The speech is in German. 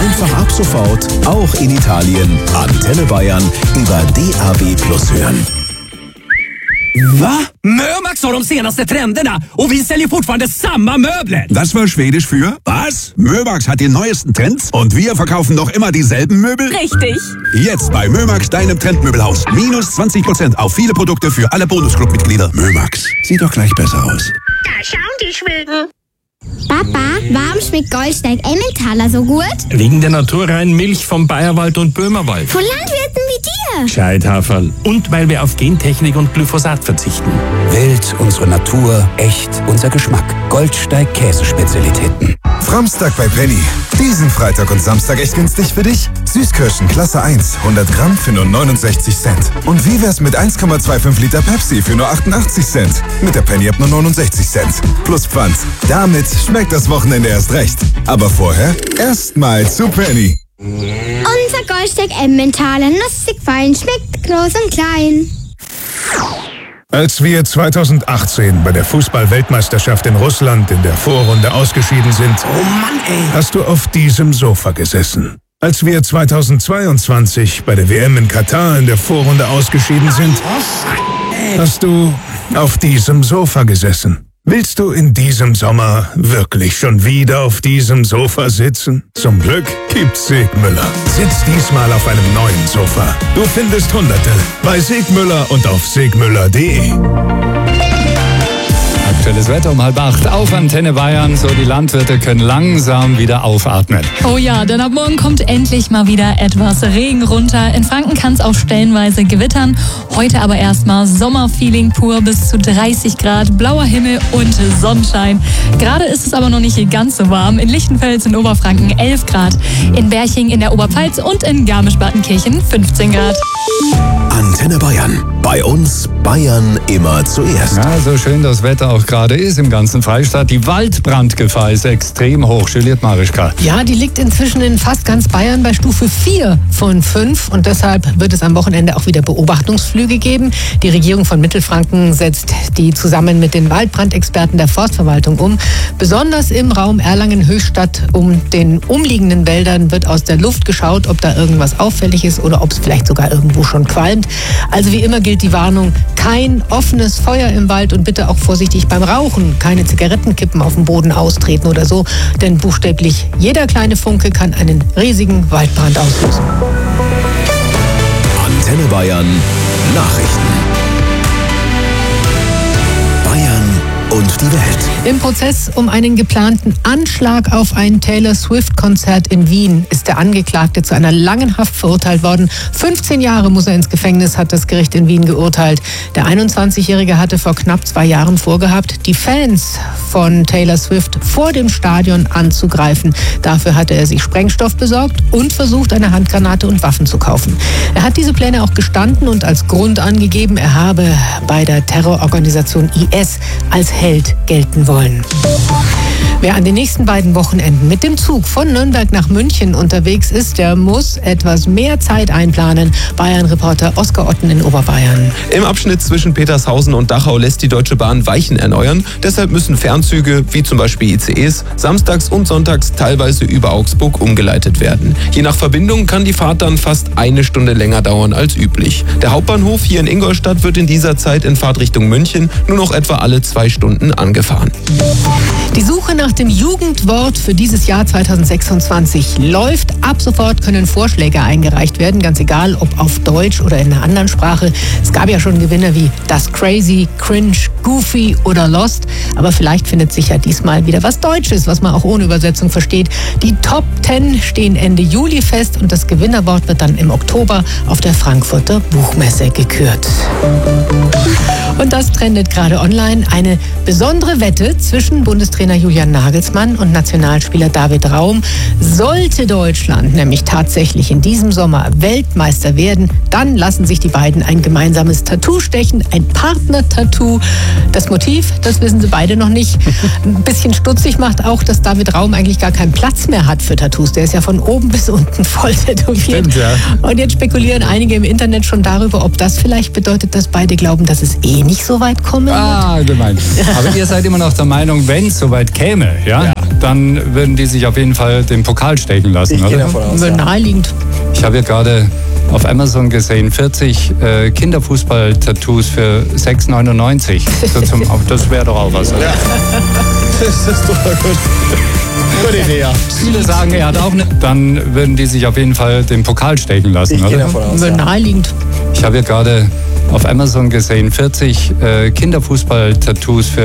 Einfach ab sofort, auch in Italien, Antenne Bayern über DAB+ hören. Va? Mömax har de senaste trenderna och vi säljer fortfarande samma möbler. Das war Schwedisch für was? Mömax hat die neuesten Trends und wir verkaufen noch immer dieselben Möbel? Richtig. Jetzt bei Mömax, deinem Trendmöbelhaus. Minus 20% auf viele Produkte für alle Bonusclub-Mitglieder. Mömax, sieht doch gleich besser aus. Da schauen die Schweden. Papa, warum schmeckt Goldsteig Emmentaler so gut? Wegen der naturreinen Milch vom Bayerwald und Böhmerwald. Von Landwirten wie dir. Scheithaferl. Und weil wir auf Gentechnik und Glyphosat verzichten. Wild, unsere Natur, echt, unser Geschmack. Goldsteig Käsespezialitäten. Framstag bei Penny. Diesen Freitag und Samstag echt günstig für dich. Süßkirschen Klasse 1, 100 Gramm für nur 69 Cent. Und wie wär's mit 1,25 Liter Pepsi für nur 88 Cent? Mit der Penny ab nur 69 Cent. Plus Pfand. Damit schmeckt das Wochenende erst recht. Aber vorher erstmal zu Penny. Unser Goldsteig Emmentaler, nussig fein, schmeckt groß und klein. Als wir 2018 bei der Fußball-Weltmeisterschaft in Russland in der Vorrunde ausgeschieden sind, hast du auf diesem Sofa gesessen. Als wir 2022 bei der WM in Katar in der Vorrunde ausgeschieden sind, hast du auf diesem Sofa gesessen. Willst du in diesem Sommer wirklich schon wieder auf diesem Sofa sitzen? Zum Glück gibt's Segmüller. Sitz diesmal auf einem neuen Sofa. Du findest Hunderte bei Segmüller und auf segmüller.de. Aktuelles Wetter um 7:30 auf Antenne Bayern. So, die Landwirte können langsam wieder aufatmen. Oh ja, denn ab morgen kommt endlich mal wieder etwas Regen runter. In Franken kann es auch stellenweise gewittern. Heute aber erstmal Sommerfeeling pur, bis zu 30 Grad, blauer Himmel und Sonnenschein. Gerade ist es aber noch nicht ganz so warm. In Lichtenfels in Oberfranken 11 Grad, in Berching in der Oberpfalz und in Garmisch-Partenkirchen 15 Grad. Antenne Bayern. Bei uns Bayern immer zuerst. Ja, so schön das Wetter auch gerade ist im ganzen Freistaat. Die Waldbrandgefahr ist extrem hoch. Juliette Marischka. Ja, die liegt inzwischen in fast ganz Bayern bei Stufe 4 von 5. Und deshalb wird es am Wochenende auch wieder Beobachtungsflüge geben. Die Regierung von Mittelfranken setzt die zusammen mit den Waldbrandexperten der Forstverwaltung um. Besonders im Raum Erlangen-Höchstadt um den umliegenden Wäldern wird aus der Luft geschaut, ob da irgendwas auffällig ist oder ob es vielleicht sogar irgendwo schon qualmt. Also wie immer gilt die Warnung, kein offenes Feuer im Wald und bitte auch vorsichtig beim Rauchen. Keine Zigarettenkippen auf dem Boden austreten oder so, denn buchstäblich jeder kleine Funke kann einen riesigen Waldbrand auslösen. Antenne Bayern Nachrichten. Bayern und die Welt. Im Prozess um einen geplanten Anschlag auf ein Taylor Swift-Konzert in Wien ist der Angeklagte zu einer langen Haft verurteilt worden. 15 Jahre muss er ins Gefängnis, hat das Gericht in Wien geurteilt. Der 21-Jährige hatte vor knapp 2 Jahren vorgehabt, die Fans von Taylor Swift vor dem Stadion anzugreifen. Dafür hatte er sich Sprengstoff besorgt und versucht, eine Handgranate und Waffen zu kaufen. Er hat diese Pläne auch gestanden und als Grund angegeben, er habe bei der Terrororganisation IS als Held gelten wollen. Wer an den nächsten beiden Wochenenden mit dem Zug von Nürnberg nach München unterwegs ist, der muss etwas mehr Zeit einplanen. Bayern-Reporter Oskar Otten in Oberbayern. Im Abschnitt zwischen Petershausen und Dachau lässt die Deutsche Bahn Weichen erneuern. Deshalb müssen Fernzüge, wie zum Beispiel ICEs, samstags und sonntags teilweise über Augsburg umgeleitet werden. Je nach Verbindung kann die Fahrt dann fast 1 Stunde länger dauern als üblich. Der Hauptbahnhof hier in Ingolstadt wird in dieser Zeit in Fahrtrichtung München nur noch etwa alle 2 Stunden angefahren. Die Suche nach dem Jugendwort für dieses Jahr 2026 läuft. Ab sofort können Vorschläge eingereicht werden, ganz egal, ob auf Deutsch oder in einer anderen Sprache. Es gab ja schon Gewinner wie Das Crazy, Cringe, Goofy oder Lost. Aber vielleicht findet sich ja diesmal wieder was Deutsches, was man auch ohne Übersetzung versteht. Die Top 10 stehen Ende Juli fest und das Gewinnerwort wird dann im Oktober auf der Frankfurter Buchmesse gekürt. Und das trendet gerade online. Eine besondere Wette zwischen Bundestrainer Julian Nagelsmann und Nationalspieler David Raum. Sollte Deutschland nämlich tatsächlich in diesem Sommer Weltmeister werden, dann lassen sich die beiden ein gemeinsames Tattoo stechen, ein Partner-Tattoo. Das Motiv, das wissen sie beide noch nicht. Ein bisschen stutzig macht auch, dass David Raum eigentlich gar keinen Platz mehr hat für Tattoos. Der ist ja von oben bis unten voll tätowiert. Stimmt, ja. Und jetzt spekulieren einige im Internet schon darüber, ob das vielleicht bedeutet, dass beide glauben, dass es nicht so weit kommen wird. Ah, gemeint. Aber ihr seid immer noch der Meinung, wenn es so weit käme, ja? dann würden die sich auf jeden Fall den Pokal stechen lassen, Ich gehe oder? davon aus, Naheliegend. Ich habe ja gerade auf Amazon gesehen, 40 Kinderfußball-Tattoos für 6,99. Das wäre doch auch was, oder? Ja. Das ist doch mal gut. Gute Idee, ja. Viele sagen, er hat auch eine... Dann würden die sich auf jeden Fall den Pokal stechen lassen, Ich gehe oder? davon aus, Naheliegend. Ich habe ja gerade auf Amazon gesehen, 40 Kinderfußball-Tattoos für